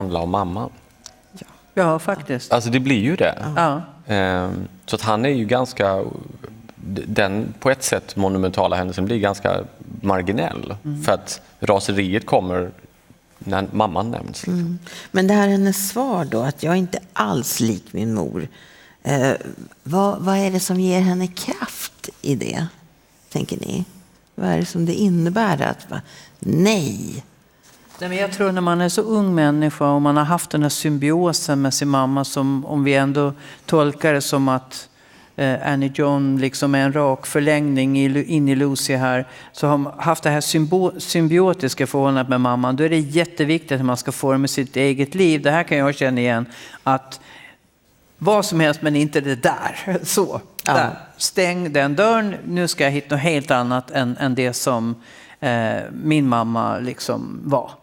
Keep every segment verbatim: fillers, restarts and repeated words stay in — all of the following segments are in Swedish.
handla om mamma. Ja, ja faktiskt. Alltså det blir ju det. Ja. Ehm, så att han är ju ganska, den på ett sätt monumentala händelsen blir ganska marginell. Mm. För att raseriet kommer när mamman nämns. Liksom. Mm. Men det här hennes svar då, att jag är inte alls lik min mor. Eh, vad, vad är det som ger henne kraft i det, tänker ni? Vad är det som det innebär att va? Nej. Nej, men jag tror när man är så ung människa och man har haft den här symbiosen med sin mamma, som om vi ändå tolkar det som att eh, Annie John liksom är en rak förlängning i, in i Lucy här, så har man haft det här symbo, symbiotiska förhållandet med mamman, då är det jätteviktigt att man ska forma sitt eget liv. Det här kan jag känna igen, att vad som helst men inte det där. Så, ja. Där. Stäng den dörren, nu ska jag hitta något helt annat än, än det som eh, min mamma liksom var.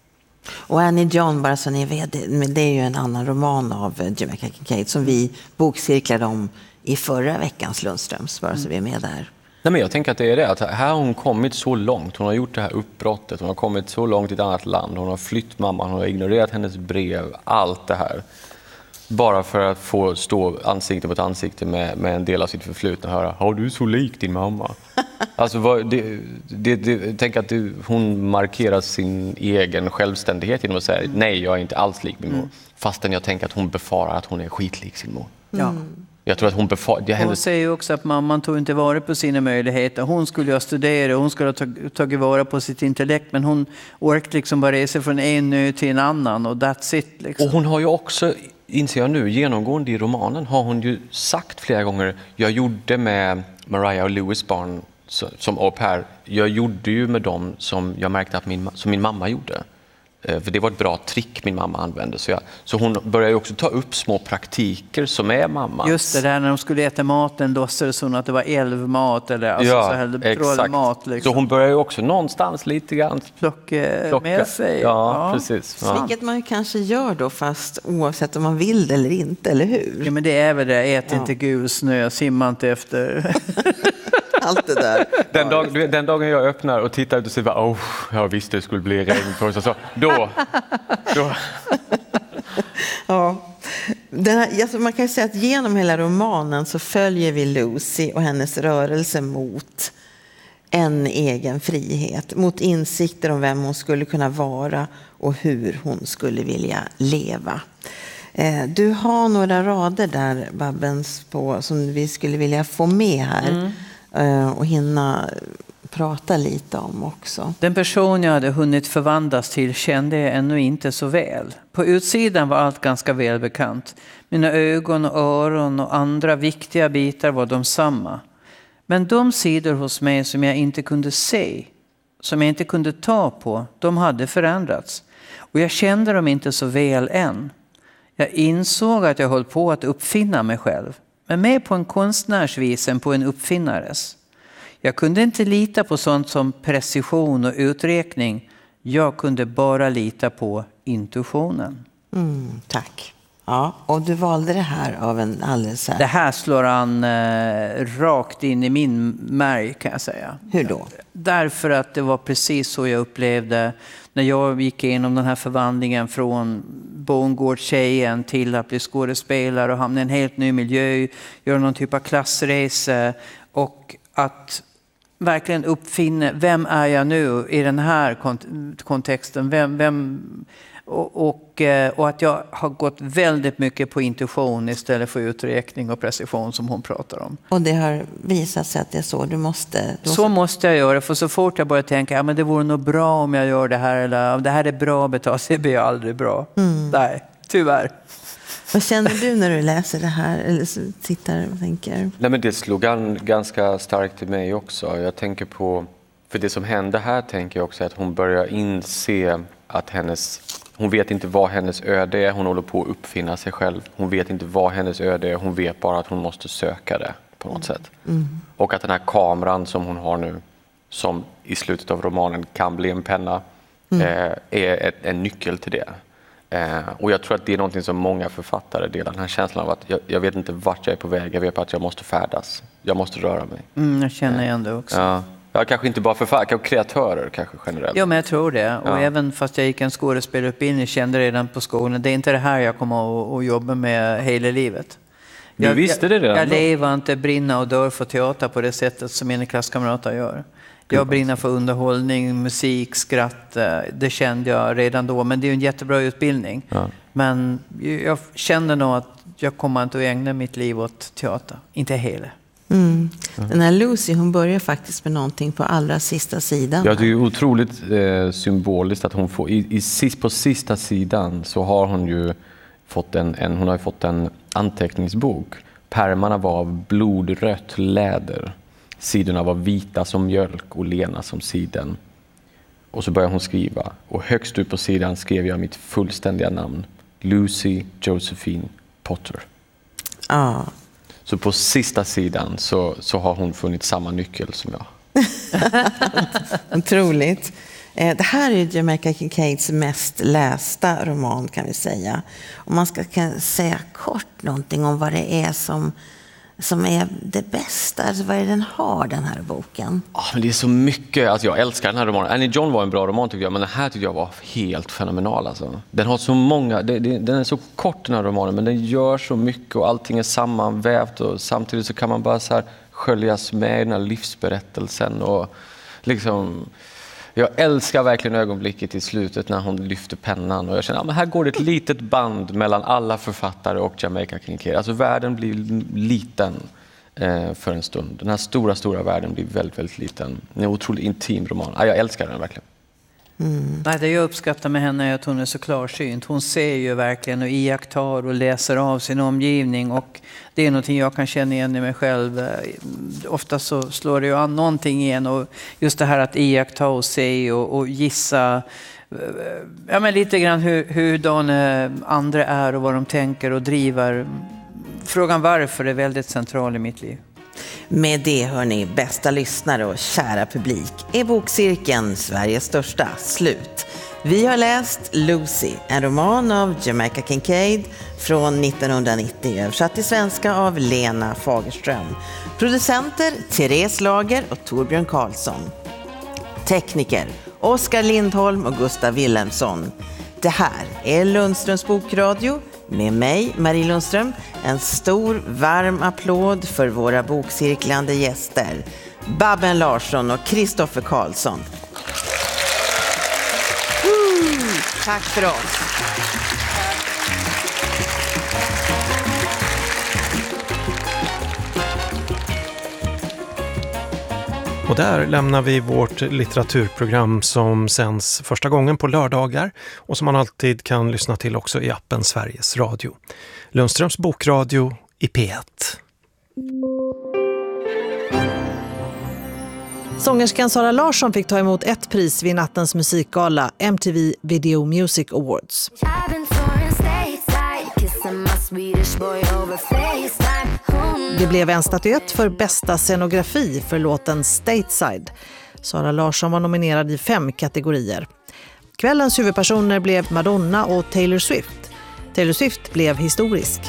Och Annie John, bara så ni vet, det är ju en annan roman av Jamaica Kincaid som vi bokcirklade om i förra veckans Lundströms, bara så vi är med där. Nej, men jag tänker att det är det, att här har hon kommit så långt, hon har gjort det här uppbrottet, hon har kommit så långt i ett annat land, hon har flytt mamman, hon har ignorerat hennes brev, allt det här. Bara för att få stå ansikte mot ansikte med, med en del av sitt förflutna och höra, har du så lik din mamma? Alltså, vad, det, det, det, tänk att det, hon markerar sin egen självständighet genom att säga, mm. nej, jag är inte alls lik min mor. Mm. Fastän jag tänker att hon befarar att hon är skitlik sin mor. Mm. Jag tror att hon befarar... Det hennes... Hon säger ju också att mamman tog inte vara på sina möjligheter. Hon skulle ju studera, hon skulle ha tagit vara på sitt intellekt, men hon orkade liksom bara resa från en ö till en annan och that's it. Liksom. Och hon har ju också... inser jag nu, genomgående i romanen har hon ju sagt flera gånger, jag gjorde med Mariah och Louis barn som au pair, jag gjorde ju med dem som jag märkte att min, som min mamma gjorde. För det var ett bra trick min mamma använde. Så, jag, så hon börjar ju också ta upp små praktiker som är mamma. Just det där, när de skulle äta maten låtsades hon att det var älvmat eller alltså ja, så här trollmat. Liksom. Så hon börjar ju också någonstans lite grann plocka, plocka. med sig. Ja, ja. precis. Ja. Vilket man kanske gör då, fast oavsett om man vill det eller inte, eller hur? Ja, men det är väl det, ät ja. inte gul snö, simma inte efter... Allt det där. Den, dag, den dagen jag öppnar och tittar ut och säger, åh, jag visste det skulle bli regn på oss. Så, då, då. Ja. Den här, alltså man kan säga att genom hela romanen så följer vi Lucy och hennes rörelse mot en egen frihet. Mot insikter om vem hon skulle kunna vara och hur hon skulle vilja leva. Du har några rader där, Babbens, på, som vi skulle vilja få med här. Mm. Och hinna prata lite om också. Den person jag hade hunnit förvandlas till kände jag ännu inte så väl. På utsidan var allt ganska välbekant. Mina ögon och öron och andra viktiga bitar var de samma. Men de sidor hos mig som jag inte kunde se, som jag inte kunde ta på, de hade förändrats. Och jag kände dem inte så väl än. Jag insåg att jag höll på att uppfinna mig själv. Men mer på en konstnärsvis än på en uppfinnares. Jag kunde inte lita på sånt som precision och uträkning. Jag kunde bara lita på intuitionen. Mm, tack. Ja, och du valde det här av en alldeles här... Det här slår an eh, rakt in i min märg, kan jag säga. Hur då? Därför att det var precis så jag upplevde när jag gick igenom den här förvandlingen från bondgårdstjejen till att bli skådespelare och hamna i en helt ny miljö, göra någon typ av klassresa och att verkligen uppfinna, vem är jag nu i den här kont- kontexten? Vem, vem, och, och, och att jag har gått väldigt mycket på intuition istället för uträkning och precision som hon pratar om. Och det har visat sig att det är så du måste... Du så måste jag göra, för så fort jag börjar tänka ja, men det vore nog bra om jag gör det här eller det här är bra betalt, det blir aldrig bra. Mm. Nej, tyvärr. Vad känner du när du läser det här eller tittar och tänker? Nej, men det slog an ganska starkt i mig också. Jag tänker på, för det som hände här tänker jag också att hon börjar inse att hennes, hon vet inte vad hennes öde är, hon håller på att uppfinna sig själv. Hon vet inte vad hennes öde är, hon vet bara att hon måste söka det på något sätt. Mm. Och att den här kameran som hon har nu, som i slutet av romanen kan bli en penna, mm. eh, är ett, en nyckel till det. Eh, och jag tror att det är någonting som många författare delar, den här känslan av att jag, jag vet inte vart jag är på väg, jag vet bara att jag måste färdas, jag måste röra mig. Mm, jag känner igen det också. Ja. Ja, kanske inte bara författare, och kreatörer kanske generellt. Ja, men jag tror det. Och Ja. även fast jag gick en skådespelarutbildning kände redan på skolan, det är inte det här jag kommer att, att jobba med hela livet. Du jag, visste det redan Jag, jag då? lever inte, brinner och dör för teater på det sättet som mina klasskamrater gör. Jag brinner för underhållning, musik, skratt. Det kände jag redan då. Men det är ju en jättebra utbildning. Ja. Men jag kände nog att jag kommer inte att ägna mitt liv åt teater. Inte hela. Mm. Den här Lucy, hon börjar faktiskt med någonting på allra sista sidan. Ja, det är ju otroligt eh, symboliskt att hon får, i, i, på sista sidan så har hon ju fått en, en, hon har ju fått en anteckningsbok. Pärmarna var av blodrött läder. Sidorna var vita som mjölk och lena som siden. Och så började hon skriva. Och högst upp på sidan skrev jag mitt fullständiga namn. Lucy Josephine Potter. Ja. Så på sista sidan så, så har hon funnit samma nyckel som jag. Otroligt. Det här är Jamaica Kincaids mest lästa roman, kan vi säga. Om man ska kan säga kort någonting om vad det är som, som är det bästa, alltså vad är den har, den här boken? Ja, men det är så mycket. Alltså jag älskar den här romanen. Annie John var en bra roman tycker jag, men den här tycker jag var helt fenomenal. Alltså. Den har så många, det, det, den är så kort den här romanen, men den gör så mycket och allting är sammanvävt och samtidigt så kan man bara så här sköljas med i den här livsberättelsen och liksom... Jag älskar verkligen ögonblicket i slutet när hon lyfter pennan och jag känner att ja, här går det ett litet band mellan alla författare och Jamaica Kincaid. Alltså världen blir liten eh, för en stund. Den här stora, stora världen blir väldigt, väldigt liten. Det är en otroligt intim roman. Ja, jag älskar den verkligen. Mm. Det jag uppskattar med henne är att hon är så klarsynt. Hon ser ju verkligen och iakttar och läser av sin omgivning och det är någonting jag kan känna igen i mig själv. Ofta så slår det ju an någonting igen och just det här att iaktta och se och, och gissa ja, men lite grann hur, hur de andra är och vad de tänker och driver. Frågan varför är väldigt central i mitt liv. Med det, hörni, bästa lyssnare och kära publik, är bokcirkeln Sveriges största slut. Vi har läst Lucy, en roman av Jamaica Kincaid från nittonhundranittio, översatt till svenska av Lena Fagerström. Producenter Therese Lager och Torbjörn Karlsson. Tekniker Oskar Lindholm och Gustav Wilhelmsson. Det här är Lundströms bokradio. Med mig, Marie Lundström, en stor varm applåd för våra bokcirklande gäster, Babben Larsson och Kristoffer Karlsson. Woo! Tack för oss. Och där lämnar vi vårt litteraturprogram som sänds första gången på lördagar och som man alltid kan lyssna till också i appen Sveriges Radio. Lundströms bokradio i P ett. Sångerskan Sara Larsson fick ta emot ett pris vid nattens musikgala M T V Video Music Awards. Det blev en statyett för bästa scenografi för låten Stateside. Sara Larsson var nominerad i fem kategorier. Kvällens huvudpersoner blev Madonna och Taylor Swift. Taylor Swift blev historisk.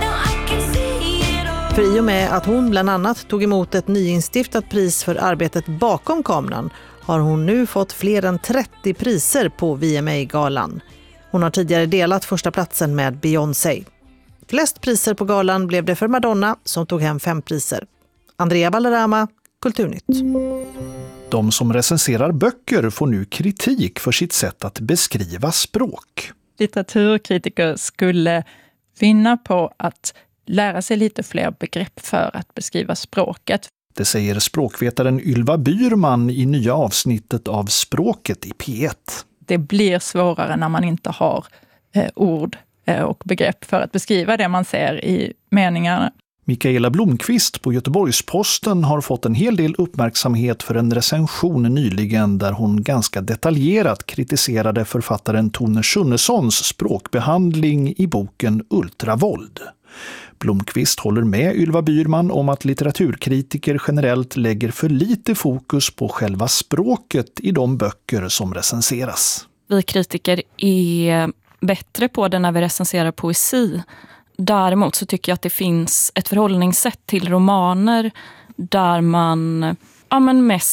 För i och med att hon bland annat tog emot ett nyinstiftat pris för arbetet bakom kameran har hon nu fått fler än trettio priser på V M A-galan. Hon har tidigare delat första platsen med Beyoncé. Flest priser på galan blev det för Madonna som tog hem fem priser. Andrea Ballerama, Kulturnytt. De som recenserar böcker får nu kritik för sitt sätt att beskriva språk. Litteraturkritiker skulle vinna på att lära sig lite fler begrepp för att beskriva språket. Det säger språkvetaren Ylva Byrman i nya avsnittet av Språket i P ett. Det blir svårare när man inte har eh, ord eh, och begrepp för att beskriva det man ser i meningarna. Mikaela Blomqvist på Göteborgs-Posten har fått en hel del uppmärksamhet för en recension nyligen där hon ganska detaljerat kritiserade författaren Tone Schunnessons språkbehandling i boken Ultravåld. Blomqvist håller med Ylva Byrman om att litteraturkritiker generellt lägger för lite fokus på själva språket i de böcker som recenseras. Vi kritiker är bättre på det när vi recenserar poesi. Däremot så tycker jag att det finns ett förhållningssätt till romaner där man ja, men mest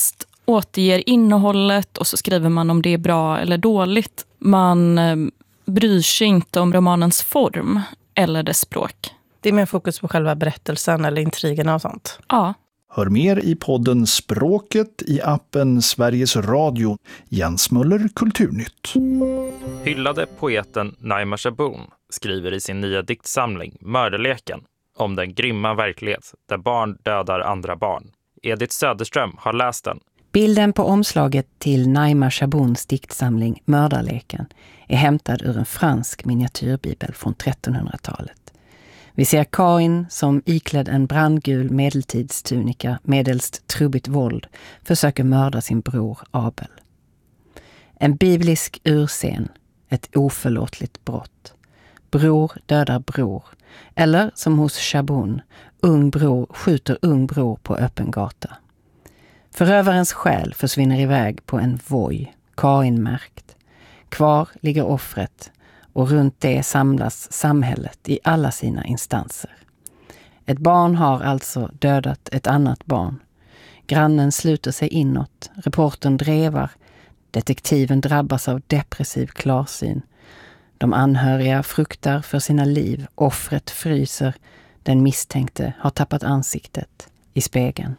återger innehållet och så skriver man om det är bra eller dåligt. Man eh, bryr sig inte om romanens form eller dess språk. Det är mer fokus på själva berättelsen eller intrigerna och sånt. Ja. Hör mer i podden Språket i appen Sveriges Radio. Jens Möller, Kulturnytt. Hyllade poeten Naima Shaboon skriver i sin nya diktsamling Mördarleken om den grymma verklighet där barn dödar andra barn. Edith Söderström har läst den. Bilden på omslaget till Naima Shaboons diktsamling Mördarleken är hämtad ur en fransk miniatyrbibel från trettonhundratalet. Vi ser Kain som iklädd en brandgul medeltidstunika medelst trubbigt våld försöker mörda sin bror Abel. En biblisk urscen, ett oförlåtligt brott. Bror dödar bror, eller som hos Shaboon, ung bror skjuter ung bror på öppen gata. Förövarens själ försvinner iväg på en voj, Kain-märkt. Kvar ligger offret och runt det samlas samhället i alla sina instanser. Ett barn har alltså dödat ett annat barn. Grannen sluter sig inåt, reportern drevar, detektiven drabbas av depressiv klarsyn. De anhöriga fruktar för sina liv, offret fryser, den misstänkte har tappat ansiktet i spegeln.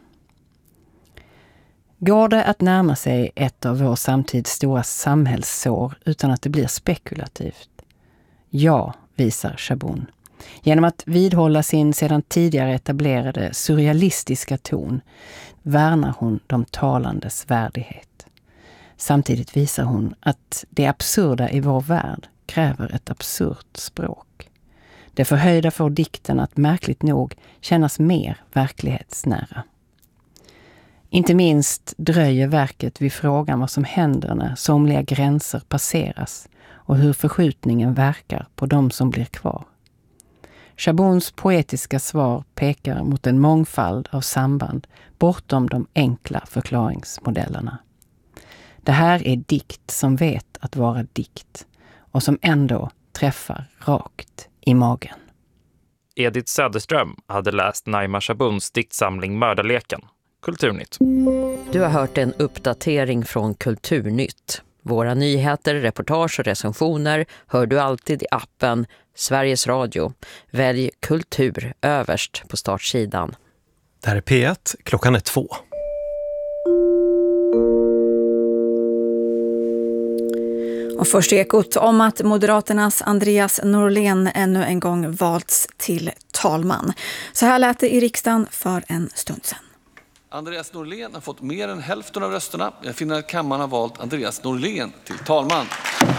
Går det att närma sig ett av vår samtids stora samhällssår utan att det blir spekulativt? Ja, visar Shaboon. Genom att vidhålla sin sedan tidigare etablerade surrealistiska ton värnar hon de talandes värdighet. Samtidigt visar hon att det absurda i vår värld kräver ett absurt språk. Det förhöjda får dikten att märkligt nog kännas mer verklighetsnära. Inte minst dröjer verket vid frågan vad som händer när somliga gränser passeras och hur förskjutningen verkar på de som blir kvar. Shaboons poetiska svar pekar mot en mångfald av samband bortom de enkla förklaringsmodellerna. Det här är dikt som vet att vara dikt och som ändå träffar rakt i magen. Edith Söderström hade läst Naima Shaboons diktsamling Mördarleken. Kulturnytt. Du har hört en uppdatering från Kulturnytt. Våra nyheter, reportage och recensioner hör du alltid i appen Sveriges Radio. Välj kultur överst på startsidan. Det här är P ett, klockan är två. Och först ekot om att Moderaternas Andreas Norlén ännu en gång valts till talman. Så här lät det i riksdagen för en stund sedan. Andreas Norlén har fått mer än hälften av rösterna. Jag finner att kammaren har valt Andreas Norlén till talman.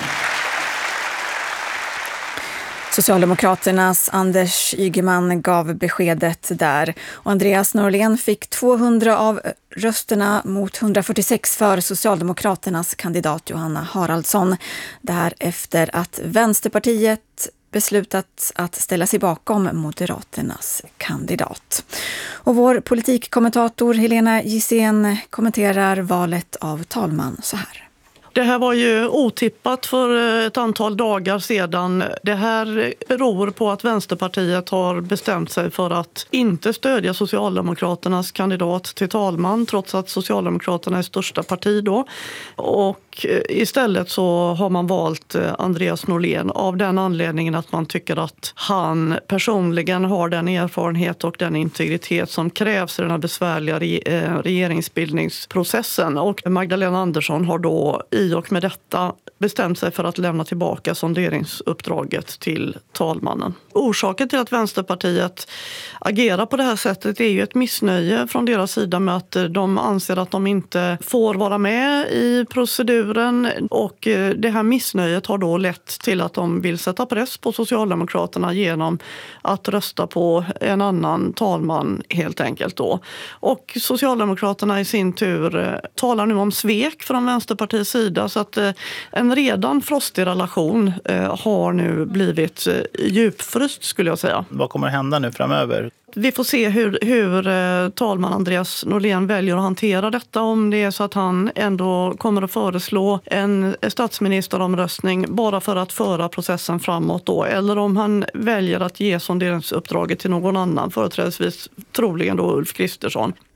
Socialdemokraternas Anders Ygeman gav beskedet där. Och Andreas Norlén fick tvåhundra av rösterna mot hundrafyrtiosex för Socialdemokraternas kandidat Johanna Haraldsson. Därefter att Vänsterpartiet beslutat att ställa sig bakom Moderaternas kandidat. Och vår politikkommentator Helena Gissén kommenterar valet av talman så här. Det här var ju otippat för ett antal dagar sedan. Det här beror på att Vänsterpartiet har bestämt sig för att inte stödja Socialdemokraternas kandidat till talman, trots att Socialdemokraterna är största parti då. Och istället så har man valt Andreas Norlén av den anledningen att man tycker att han personligen har den erfarenhet och den integritet som krävs i den här besvärliga regeringsbildningsprocessen. Och Magdalena Andersson har då i och med detta bestämt sig för att lämna tillbaka sonderingsuppdraget till talmannen. Orsaken till att Vänsterpartiet agerar på det här sättet är ju ett missnöje från deras sida med att de anser att de inte får vara med i proceduren, och det här missnöjet har då lett till att de vill sätta press på Socialdemokraterna genom att rösta på en annan talman helt enkelt då. Och Socialdemokraterna i sin tur talar nu om svek från Vänsterpartiets sida, så att en redan frostig relation har nu blivit djupfryst skulle jag säga. Vad kommer att hända nu framöver? Vi får se hur, hur talman Andreas Norlén väljer att hantera detta, om det är så att han ändå kommer att föreslå en statsministeromröstning bara för att föra processen framåt då, eller om han väljer att ge sonderingsuppdraget till någon annan, företrädesvis troligen då Ulf Kristersson.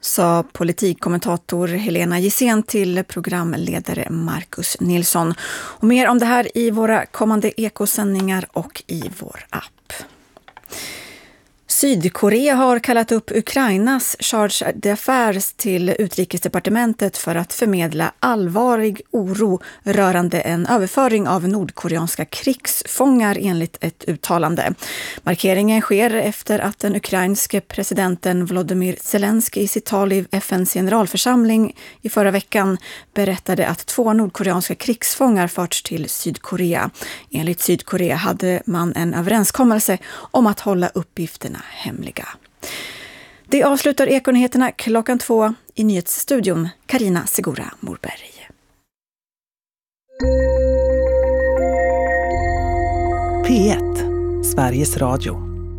sa politikkommentator Helena Gissén till programledare Marcus Nilsson. Och mer om det här i våra kommande ekosändningar och i vår app. Sydkorea har kallat upp Ukrainas charge d'affaires till utrikesdepartementet för att förmedla allvarlig oro rörande en överföring av nordkoreanska krigsfångar enligt ett uttalande. Markeringen sker efter att den ukrainske presidenten Volodymyr Zelensky i sitt tal i F N:s generalförsamling i förra veckan berättade att två nordkoreanska krigsfångar förts till Sydkorea. Enligt Sydkorea hade man en överenskommelse om att hålla uppgifterna hemliga. Det avslutar Ekonyheterna klockan två i nyhetsstudion. Karina Segura Morberg. P ett, Sveriges Radio.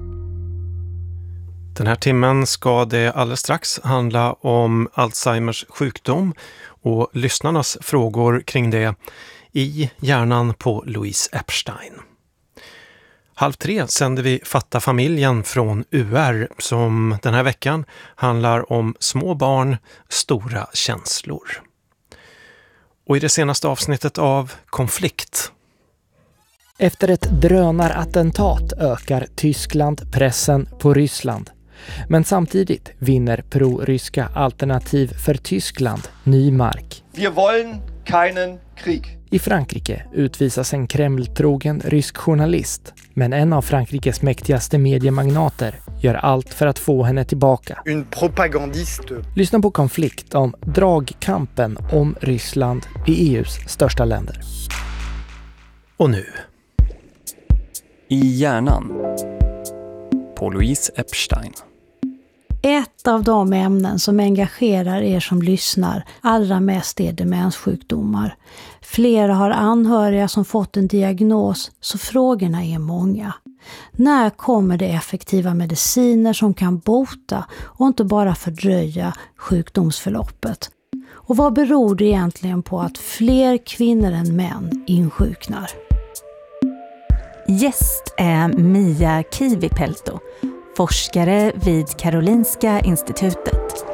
Den här timmen ska det alldeles strax handla om Alzheimers sjukdom och lyssnarnas frågor kring det i hjärnan på Louise Epstein. Halv tre sänder vi Fatta familjen från U R som den här veckan handlar om små barn, stora känslor. Och i det senaste avsnittet av Konflikt. Efter ett drönarattentat ökar Tyskland pressen på Ryssland. Men samtidigt vinner pro-ryska Alternativ för Tyskland ny mark. Vi wollen keinen Krieg. I Frankrike utvisas en Kreml-trogen rysk journalist, men en av Frankrikes mäktigaste mediemagnater gör allt för att få henne tillbaka. En propagandiste. Lyssna på Konflikt om dragkampen om Ryssland i E U:s största länder. Och nu. I hjärnan på Louise Epstein. Ett av de ämnen som engagerar er som lyssnar allra mest är demenssjukdomar. Flera har anhöriga som fått en diagnos, så frågorna är många. När kommer det effektiva mediciner som kan bota och inte bara fördröja sjukdomsförloppet? Och vad beror det egentligen på att fler kvinnor än män insjuknar? Gäst är Mia Kivipelto, forskare vid Karolinska institutet.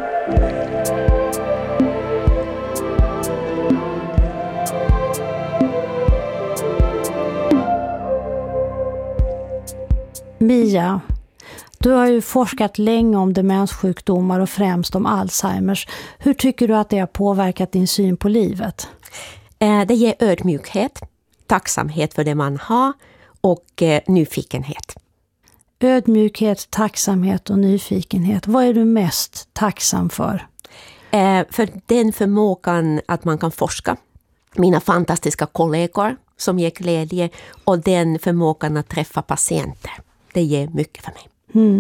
Mia, du har ju forskat länge om demenssjukdomar och främst om Alzheimers. Hur tycker du att det har påverkat din syn på livet? Det ger ödmjukhet, tacksamhet för det man har och nyfikenhet. Ödmjukhet, tacksamhet och nyfikenhet. Vad är du mest tacksam för? Eh, för den förmågan att man kan forska. Mina fantastiska kollegor som ger glädje och den förmågan att träffa patienter. Det ger mycket för mig. Mm.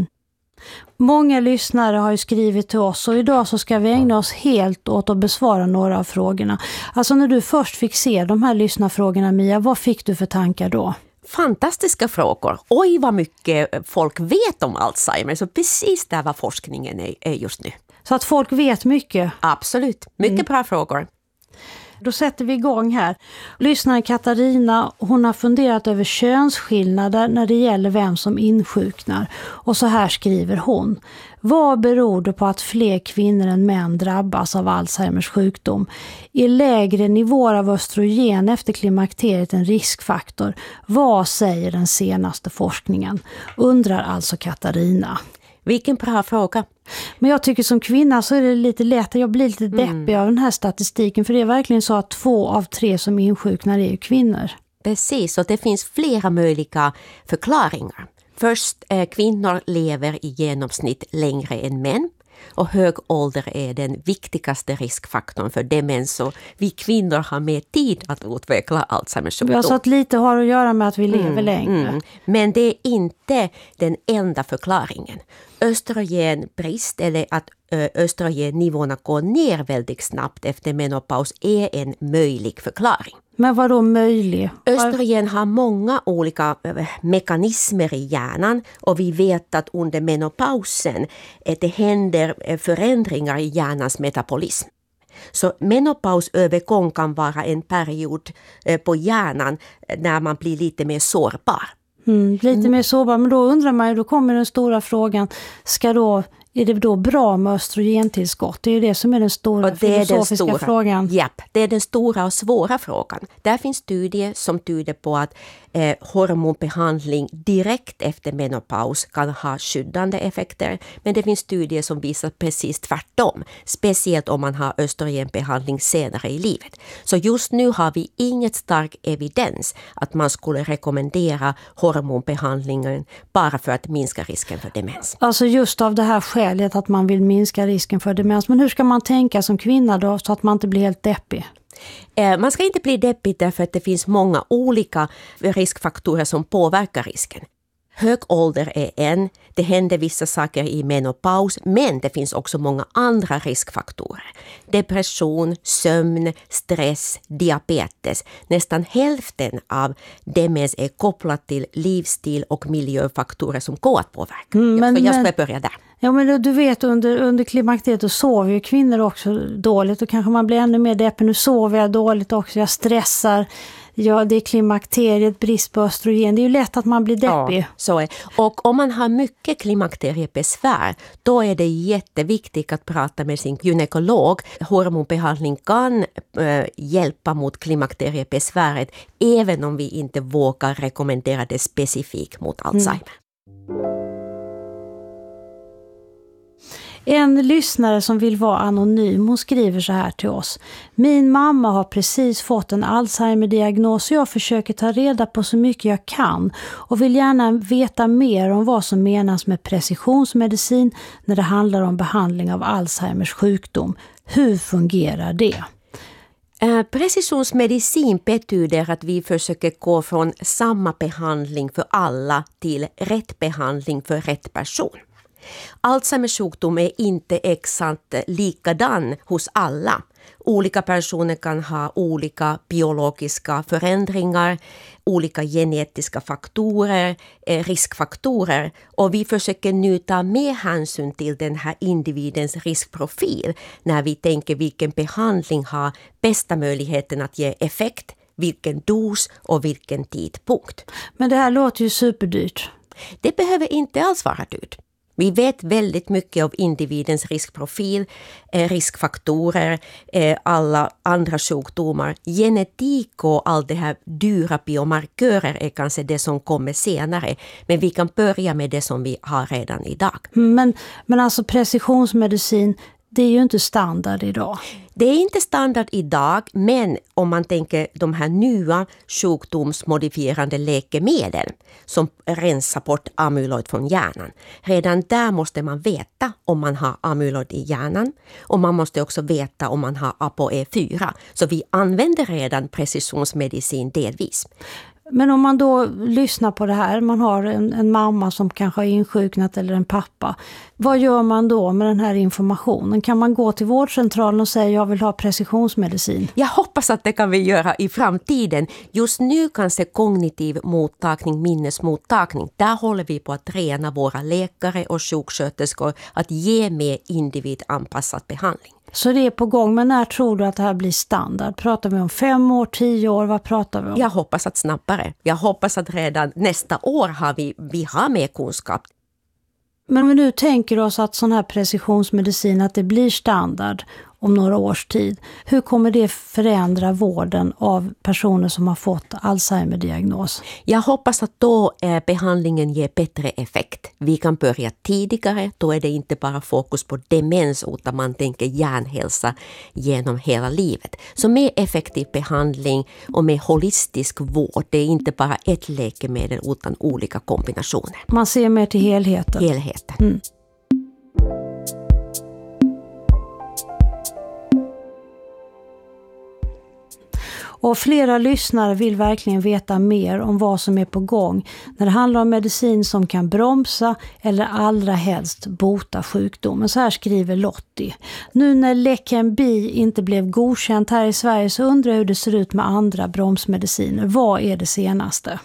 Många lyssnare har ju skrivit till oss och idag så ska vi ägna oss helt åt att besvara några av frågorna. Alltså när du först fick se de här lyssnarfrågorna, Mia, vad fick du för tankar då? Fantastiska frågor. Oj, vad mycket folk vet om Alzheimer. Så precis där var forskningen är just nu. Så att folk vet mycket? Absolut. Mycket mm. bra frågor. Då sätter vi igång här. Lyssnaren Katarina, hon har funderat över könsskillnader när det gäller vem som insjuknar. Och så här skriver hon. Vad beror det på att fler kvinnor än män drabbas av Alzheimers sjukdom? Är lägre nivåer av östrogen efter klimakteriet en riskfaktor? Vad säger den senaste forskningen? Undrar alltså Katarina. Vilken bra fråga. Men jag tycker som kvinna så är det lite lätt. Jag blir lite deppig mm. av den här statistiken. För det är verkligen så att två av tre som insjuknar är ju kvinnor. Precis, och det finns flera möjliga förklaringar. Först, eh, kvinnor lever i genomsnitt längre än män. Och hög ålder är den viktigaste riskfaktorn för demens. Så vi kvinnor har mer tid att utveckla Alzheimers sjukdom. Så att lite har att göra med att vi lever mm, längre. Mm. Men det är inte den enda förklaringen. Östrogenbrist eller att ö, östrogennivåerna går ner väldigt snabbt efter menopaus är en möjlig förklaring. Men vad då möjlig? Östrogen har många olika mekanismer i hjärnan och vi vet att under menopausen det händer förändringar i hjärnans metabolism. Så menopausövergång kan vara en period på hjärnan när man blir lite mer sårbar. Mm, lite mer sårbar, men då undrar man ju, då kommer den stora frågan, ska då är det då bra med östrogentillskott? Det är ju det som är den stora och det är filosofiska den stora, frågan. Japp, det är den stora och svåra frågan. Där finns studier som tyder på att eh, hormonbehandling direkt efter menopaus kan ha skyddande effekter. Men det finns studier som visar precis tvärtom. Speciellt om man har östrogenbehandling senare i livet. Så just nu har vi inget stark evidens att man skulle rekommendera hormonbehandlingen bara för att minska risken för demens. Alltså just av det här skälet att man vill minska risken för demens. Men hur ska man tänka som kvinna då så att man inte blir helt deppig? Man ska inte bli deppig därför att det finns många olika riskfaktorer som påverkar risken. Hög ålder är en, det händer vissa saker i menopaus, men det finns också många andra riskfaktorer. Depression, sömn, stress, diabetes. Nästan hälften av demens är kopplat till livsstil och miljöfaktorer som går att påverka. Mm, men, Så jag ska börja där. Ja, men du vet, under, under klimakteriet då sover ju kvinnor också dåligt och kanske man blir ännu mer deppig. Nu sover jag dåligt också, jag stressar. Ja, det är klimakteriet, brist på östrogen. Det är ju lätt att man blir deppig. Ja, så är. Och om man har mycket klimakteriebesvär, då är det jätteviktigt att prata med sin gynekolog. Hormonbehandling kan äh, hjälpa mot klimakteriebesväret, även om vi inte vågar rekommendera det specifikt mot Alzheimer. Mm. En lyssnare som vill vara anonym, hon skriver så här till oss. Min mamma har precis fått en Alzheimer-diagnos och jag försöker ta reda på så mycket jag kan och vill gärna veta mer om vad som menas med precisionsmedicin när det handlar om behandling av Alzheimers sjukdom. Hur fungerar det? Eh, precisionsmedicin betyder att vi försöker gå från samma behandling för alla till rätt behandling för rätt person. Alzheimers sjukdom är inte exakt likadan hos alla. Olika personer kan ha olika biologiska förändringar, olika genetiska faktorer, eh, riskfaktorer. Och vi försöker nu ta med hänsyn till den här individens riskprofil när vi tänker vilken behandling har bästa möjligheten att ge effekt, vilken dos och vilken tidpunkt. Men det här låter ju superdyrt. Det behöver inte alls vara dyrt. Vi vet väldigt mycket av individens riskprofil, eh, riskfaktorer, eh, alla andra sjukdomar. Genetik och allt det här dyra biomarkörer är kanske det som kommer senare. Men vi kan börja med det som vi har redan idag. Men, men alltså precisionsmedicin, det är ju inte standard idag. Det är inte standard idag, men om man tänker de här nya sjukdomsmodifierande läkemedel som rensar bort amyloid från hjärnan. Redan där måste man veta om man har amyloid i hjärnan och man måste också veta om man har A P O E fyra. Så vi använder redan precisionsmedicin delvis. Men om man då lyssnar på det här, man har en, en mamma som kanske har insjuknat eller en pappa. Vad gör man då med den här informationen? Kan man gå till vårdcentralen och säga jag vill ha precisionsmedicin? Jag hoppas att det kan vi göra i framtiden. Just nu kanske kognitiv mottagning, minnesmottagning. Där håller vi på att träna våra läkare och sjuksköterskor att ge mer individanpassad behandling. Så det är på gång, men när tror du att det här blir standard? Pratar vi om fem år, tio år, vad pratar vi om? Jag hoppas att snabbare. Jag hoppas att redan nästa år har vi, vi har mer kunskap. Men om vi nu tänker oss att sån här precisionsmedicin, att det blir standard om några års tid. Hur kommer det förändra vården av personer som har fått Alzheimer-diagnos? Jag hoppas att då eh, behandlingen ger bättre effekt. Vi kan börja tidigare, då är det inte bara fokus på demens utan man tänker hjärnhälsa genom hela livet. Så mer effektiv behandling och mer holistisk vård, det är inte bara ett läkemedel utan olika kombinationer. Man ser mer till helheten. Helheten. Mm. Och flera lyssnare vill verkligen veta mer om vad som är på gång när det handlar om medicin som kan bromsa eller allra helst bota sjukdomen. Så här skriver Lottie. Nu när Leqembi inte blev godkänt här i Sverige så undrar jag hur det ser ut med andra bromsmediciner. Vad är det senaste?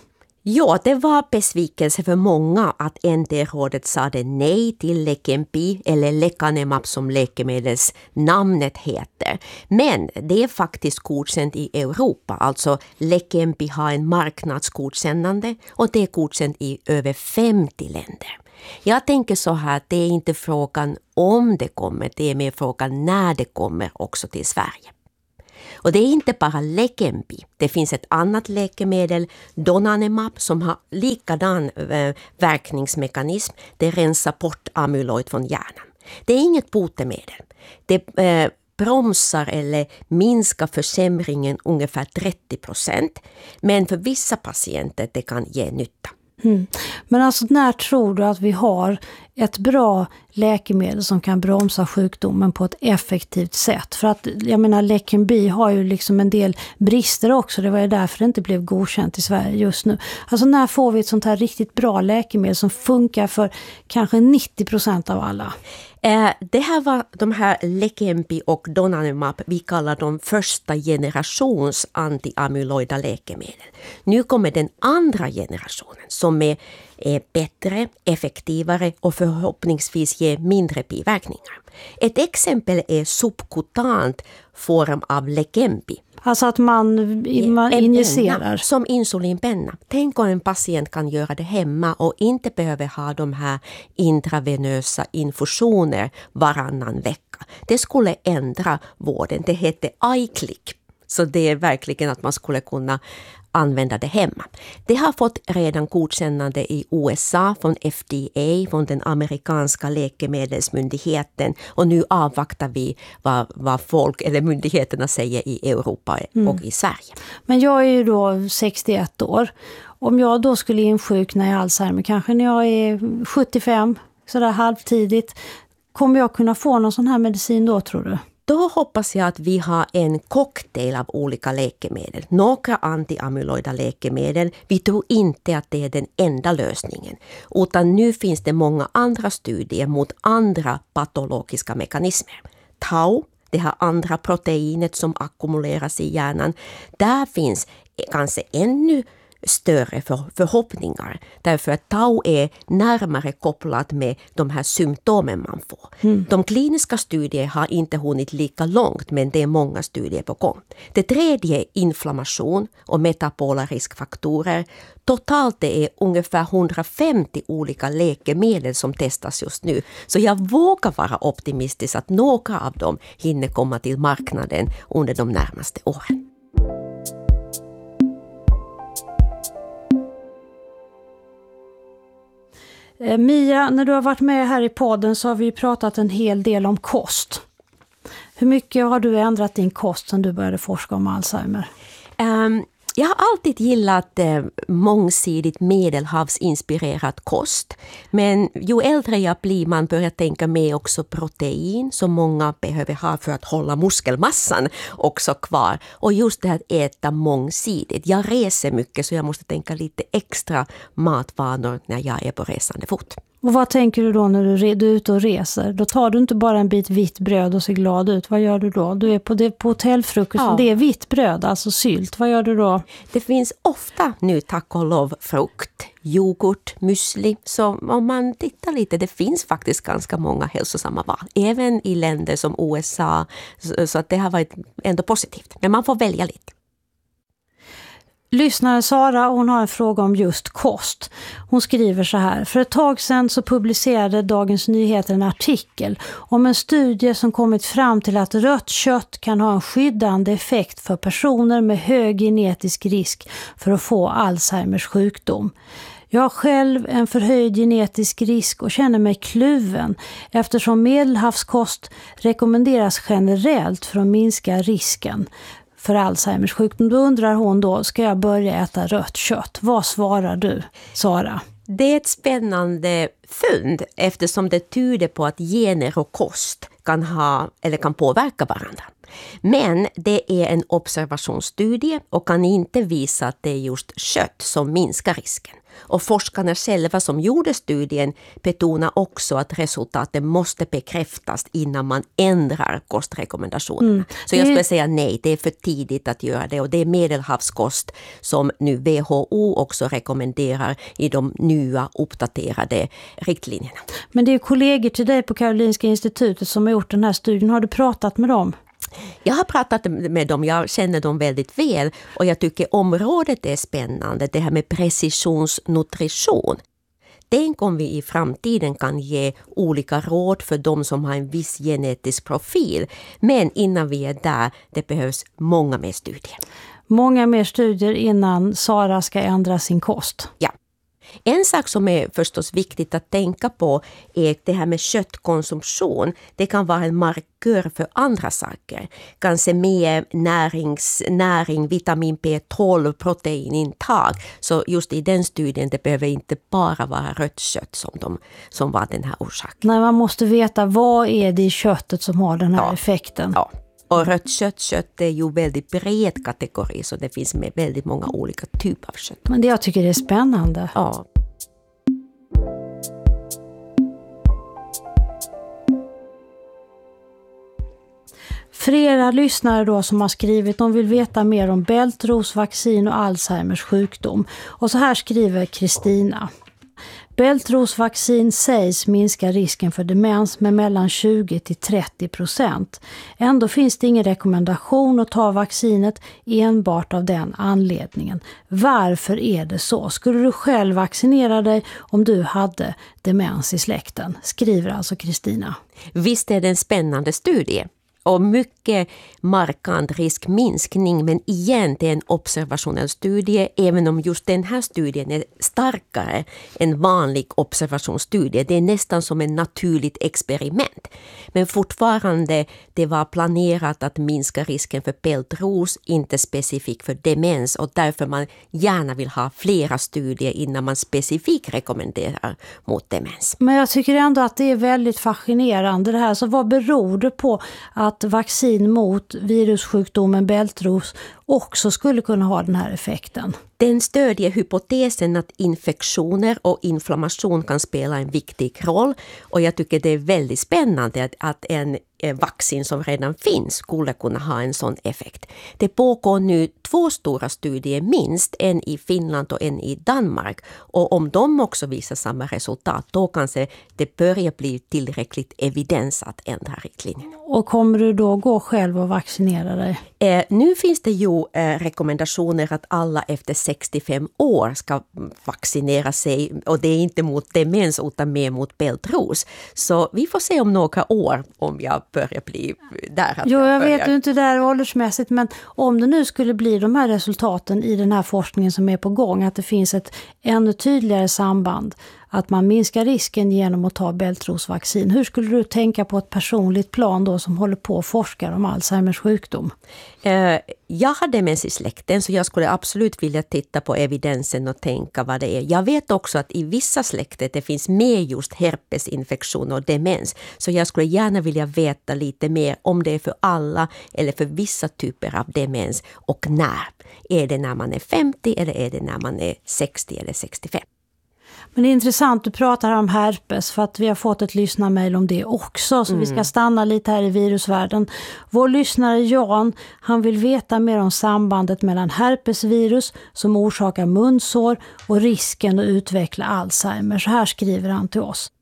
Ja, det var besvikelse för många att N T-rådet sade nej till Leqembi eller Lecanemab som läkemedelsnamnet heter. Men det är faktiskt godkänt i Europa, alltså Leqembi har en marknadsgodkännande och det är godkänt i över femtio länder. Jag tänker så här att det är inte frågan om det kommer, det är mer frågan när det kommer också till Sverige. Och det är inte bara Leqembi. Det finns ett annat läkemedel, Donanemab, som har likadan eh, verkningsmekanism. Det rensar bort amyloid från hjärnan. Det är inget botemedel. Det eh, bromsar eller minskar försämringen ungefär trettio procent. Men för vissa patienter det kan ge nytta. Mm. Men alltså när tror du att vi har ett bra läkemedel som kan bromsa sjukdomen på ett effektivt sätt? För att jag menar Leqembi har ju liksom en del brister också. Det var ju därför det inte blev godkänt i Sverige just nu. Alltså när får vi ett sånt här riktigt bra läkemedel som funkar för kanske nittio procent av alla? Eh, det här var de här Leqembi och Donanemab, vi kallar dem första generations antiamyloida läkemedel. Nu kommer den andra generationen som är, är bättre, effektivare och förhoppningsvis ger mindre biverkningar. Ett exempel är subkutant form av Leqembi. Alltså att man, man injicerar. Penna, som insulinpenna. Tänk om en patient kan göra det hemma och inte behöver ha de här intravenösa infusioner varannan vecka. Det skulle ändra vården. Det heter iClick. Så det är verkligen att man skulle kunna använda det hemma. Det har fått redan godkännande i U S A från F D A, från den amerikanska läkemedelsmyndigheten. Och nu avvaktar vi vad, vad folk eller myndigheterna säger i Europa mm. och i Sverige. Men jag är ju då sextioett år. Om jag då skulle insjukna i Alzheimer, kanske när jag är sjuttiofem, sådär halvtidigt, kommer jag kunna få någon sån här medicin då, tror du? Då hoppas jag att vi har en cocktail av olika läkemedel. Några antiamyloida läkemedel. Vi tror inte att det är den enda lösningen. Utan nu finns det många andra studier mot andra patologiska mekanismer. Tau, det här andra proteinet som ackumuleras i hjärnan. Där finns kanske ännu större för, förhoppningar. Därför att tau är närmare kopplat med de här symptomen man får. Mm. De kliniska studier har inte hunnit lika långt, men det är många studier på gång. Det tredje är inflammation och metabola riskfaktorer. Totalt det är ungefär hundrafemtio olika läkemedel som testas just nu. Så jag vågar vara optimistisk att några av dem hinner komma till marknaden under de närmaste åren. Mia, när du har varit med här i podden så har vi pratat en hel del om kost. Hur mycket har du ändrat din kost sedan du började forska om Alzheimer? Um, jag har alltid gillat eh, mångsidigt medelhavsinspirerad kost. Men ju äldre jag blir man börjar tänka med också protein som många behöver ha för att hålla muskelmassan också kvar. Och just det här att äta mångsidigt. Jag reser mycket så jag måste tänka lite extra matvanor när jag är på resande fot. Och vad tänker du då när du är ute och reser? Då tar du inte bara en bit vitt bröd och ser glad ut. Vad gör du då? Du är på, det, på hotellfrukost. Ja. Det är vitt bröd, alltså sylt. Vad gör du då? Det finns ofta nu tack och lov frukt, yoghurt, müsli. Så om man tittar lite, det finns faktiskt ganska många hälsosamma val. Även i länder som U S A. Så, så att det har varit ändå positivt. Men man får välja lite. Lyssnare Sara, hon har en fråga om just kost. Hon skriver så här: för ett tag sedan så publicerade Dagens Nyheter en artikel om en studie som kommit fram till att rött kött kan ha en skyddande effekt för personer med hög genetisk risk för att få Alzheimers sjukdom. Jag har själv en förhöjd genetisk risk och känner mig kluven eftersom medelhavskost rekommenderas generellt för att minska risken för Alzheimers sjukdom. Då undrar hon då, ska jag börja äta rött kött? Vad svarar du, Sara? Det är ett spännande fynd eftersom det tyder på att gener och kost kan ha eller kan påverka varandra. Men det är en observationsstudie och kan inte visa att det är just kött som minskar risken. Och forskarna själva som gjorde studien betonar också att resultaten måste bekräftas innan man ändrar kostrekommendationerna. Mm. Så jag skulle säga nej, det är för tidigt att göra det, och det är medelhavskost som nu W H O också rekommenderar i de nya uppdaterade riktlinjerna. Men det är kollegor till dig på Karolinska institutet som har gjort den här studien. Har du pratat med dem? Jag har pratat med dem, jag känner dem väldigt väl, och jag tycker området är spännande, det här med precisionsnutrition. Tänk om vi i framtiden kan ge olika råd för de som har en viss genetisk profil, men innan vi är där, det behövs många mer studier. Många mer studier innan Sara ska ändra sin kost. Ja. En sak som är förstås viktigt att tänka på är det här med köttkonsumtion. Det kan vara en markör för andra saker. Kanske mer närings, näring, vitamin B tolv, proteinintag. Så just i den studien det behöver inte bara vara rött kött som, de, som var den här orsaken. Nej, man måste veta vad är det i köttet som har den här ja. effekten. Ja. Och rött kött, kött är ju väldigt bred kategori, så det finns med väldigt många olika typer av kött. Men det jag tycker det är spännande. Ja. Flera lyssnare då som har skrivit, de vill veta mer om bältrosvaccin och Alzheimers sjukdom. Och så här skriver Kristina. Bältrosvaccin sägs minska risken för demens med mellan tjugo till trettio procent. Ändå finns det ingen rekommendation att ta vaccinet enbart av den anledningen. Varför är det så? Skulle du själv vaccinera dig om du hade demens i släkten? Skriver alltså Kristina. Visst är det en spännande studie. Och mycket markant riskminskning, men igen det är en observationell studie, även om just den här studien är starkare än vanlig observationsstudie. Det är nästan som en naturligt experiment. Men fortfarande det var planerat att minska risken för bältros, inte specifikt för demens, och därför man gärna vill ha flera studier innan man specifikt rekommenderar mot demens. Men jag tycker ändå att det är väldigt fascinerande det här. Så vad beror det på att att vaccin mot virussjukdomen bältros också skulle kunna ha den här effekten? Den stödjer hypotesen att infektioner och inflammation kan spela en viktig roll, och jag tycker det är väldigt spännande att, att en vaccin som redan finns skulle kunna ha en sån effekt. Det pågår nu två stora studier minst, en i Finland och en i Danmark, och om de också visar samma resultat då kanske det börjar bli tillräckligt evidens att ändra riktlinjerna. Och kommer du då gå själv och vaccinera dig? Eh, nu finns det ju eh, rekommendationer att alla efter sextiofem år ska vaccinera sig, och det är inte mot demens utan mer mot bältros. Så vi får se om några år om jag börjar bli där. Jo, jag, jag börjar... vet ju inte där åldersmässigt, men om det nu skulle bli de här resultaten i den här forskningen som är på gång, att det finns ett ännu tydligare samband, att man minskar risken genom att ta bältrosvaccin. Hur skulle du tänka på ett personligt plan då som håller på och forskar om Alzheimers sjukdom? Uh, jag har demens i släkten, så jag skulle absolut vilja titta på evidensen och tänka vad det är. Jag vet också att i vissa släkter det finns med just herpesinfektion och demens. Så jag skulle gärna vilja veta lite mer om det är för alla eller för vissa typer av demens, och när. Är det när man är femtio eller är det när man är sextio eller sextiofem? Men det är intressant, du pratar om herpes för att vi har fått ett lyssnarmail om det också, så mm. vi ska stanna lite här i virusvärlden. Vår lyssnare Jan, han vill veta mer om sambandet mellan herpesvirus som orsakar munsår och risken att utveckla Alzheimer. Så här skriver han till oss.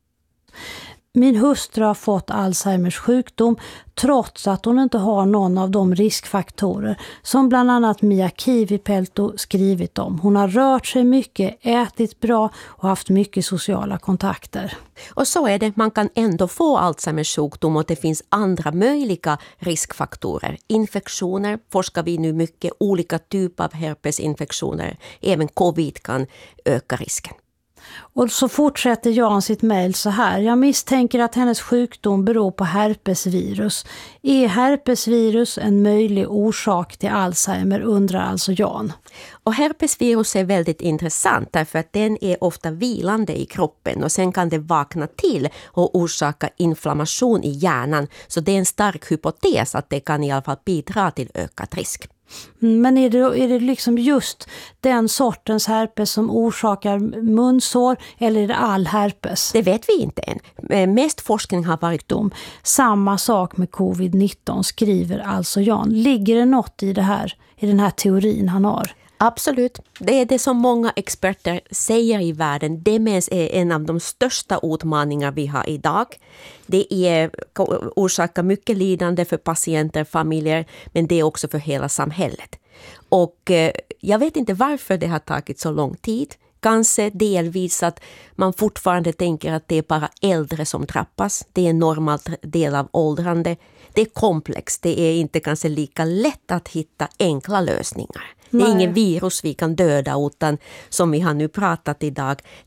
Min hustru har fått Alzheimers sjukdom trots att hon inte har någon av de riskfaktorer som bland annat Mia Kivipelto skrivit om. Hon har rört sig mycket, ätit bra och haft mycket sociala kontakter. Och så är det, man kan ändå få Alzheimers sjukdom, och det finns andra möjliga riskfaktorer. Infektioner forskar vi nu mycket, olika typer av herpesinfektioner. Även covid kan öka risken. Och så fortsätter Jan sitt mejl så här. Jag misstänker att hennes sjukdom beror på herpesvirus. Är herpesvirus en möjlig orsak till Alzheimer, undrar alltså Jan. Och herpesvirus är väldigt intressant därför att den är ofta vilande i kroppen och sen kan det vakna till och orsaka inflammation i hjärnan. Så det är en stark hypotes att det kan i alla fall bidra till ökad risk. Men är det, är det liksom just den sortens herpes som orsakar munsår eller är det all herpes? Det vet vi inte än. Mest forskning har varit dom. Samma sak med covid nitton, skriver alltså Jan. Ligger det något i det här, i den här teorin han har? Absolut. Det är det som många experter säger i världen. Demens är en av de största utmaningar vi har idag. Det är, orsakar mycket lidande för patienter, familjer, men det är också för hela samhället. Och eh, jag vet inte varför det har tagit så lång tid. Kanske delvis att man fortfarande tänker att det är bara äldre som trappas. Det är en normal del av åldrande. Det är komplext. Det är inte kanske lika lätt att hitta enkla lösningar. Det är ingen virus vi kan döda utan som vi har nu pratat idag.